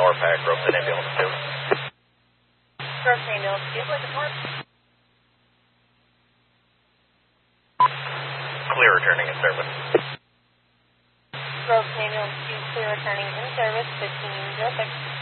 NORPAC, Groveton Ambulance 2. Groveton Ambulance 2, what's the north? Clear returning in service. Groveton Ambulance 2, clear returning in service, 1506.